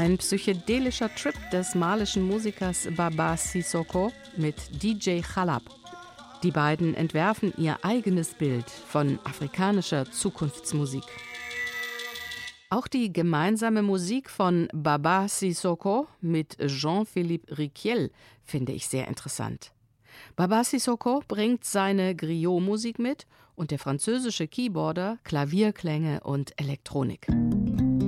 Ein psychedelischer Trip des malischen Musikers Baba Sissoko mit DJ Khalab. Die beiden entwerfen ihr eigenes Bild von afrikanischer Zukunftsmusik. Auch die gemeinsame Musik von Baba Sissoko mit Jean-Philippe Riquiel finde ich sehr interessant. Baba Sissoko bringt seine Griot-Musik mit und der französische Keyboarder Klavierklänge und Elektronik.